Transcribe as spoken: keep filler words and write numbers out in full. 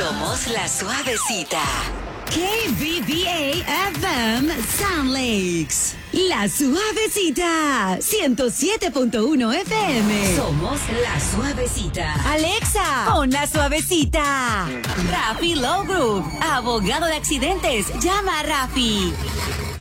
Somos la suavecita. K B B A F M Sound Lakes. La suavecita. ciento siete punto uno F M. Somos la suavecita. Alexa, pon la suavecita. Rafi Low Group, abogado de accidentes. Llama a Rafi.